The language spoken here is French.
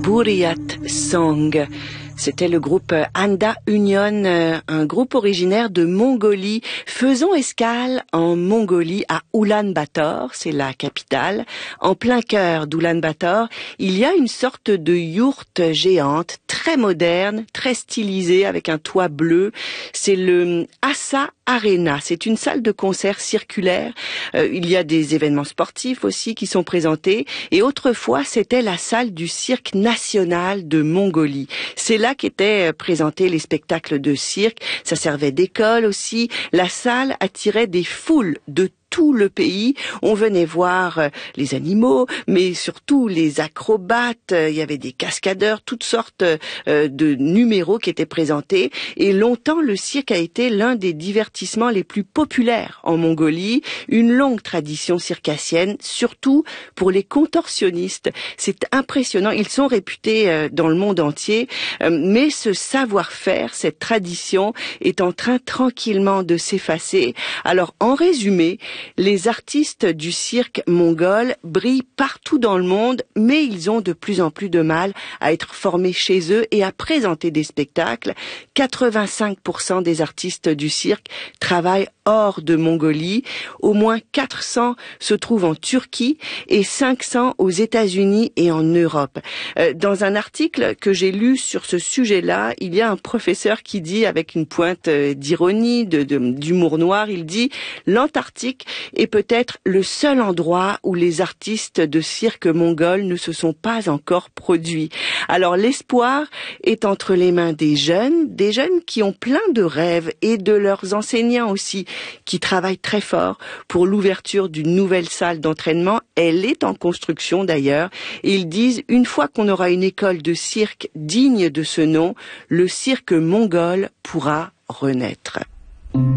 Buriyat Song. C'était le groupe Anda Union, un groupe originaire de Mongolie, faisant escale en Mongolie à Ulan-Bator, c'est la capitale. En plein cœur d'Ulan-Bator, il y a une sorte de yourte géante, très moderne, très stylisée, avec un toit bleu. C'est le Assa Arena. C'est une salle de concert circulaire. Il y a des événements sportifs aussi qui sont présentés. Et autrefois, c'était la salle du cirque national de Mongolie. C'est là qu'étaient présentés les spectacles de cirque. Ça servait d'école aussi. La salle attirait des foules de tout le pays. On venait voir les animaux, mais surtout les acrobates. Il y avait des cascadeurs, toutes sortes de numéros qui étaient présentés. Et longtemps, le cirque a été l'un des divertissements les plus populaires en Mongolie. Une longue tradition circassienne, surtout pour les contorsionnistes. C'est impressionnant. Ils sont réputés dans le monde entier. Mais ce savoir-faire, cette tradition est en train tranquillement de s'effacer. Alors, en résumé, les artistes du cirque mongol brillent partout dans le monde, mais ils ont de plus en plus de mal à être formés chez eux et à présenter des spectacles. 85% des artistes du cirque travaillent hors de Mongolie. Au moins 400 se trouvent en Turquie et 500 aux États-Unis et en Europe. Dans un article que j'ai lu sur ce sujet-là, il y a un professeur qui dit, avec une pointe d'ironie, d'humour noir, il dit « L'Antarctique est peut-être le seul endroit où les artistes de cirque mongol ne se sont pas encore produits. » Alors l'espoir est entre les mains des jeunes qui ont plein de rêves, et de leurs enseignants aussi, qui travaillent très fort pour l'ouverture d'une nouvelle salle d'entraînement. Elle est en construction d'ailleurs. Et ils disent, une fois qu'on aura une école de cirque digne de ce nom, le cirque mongol pourra renaître.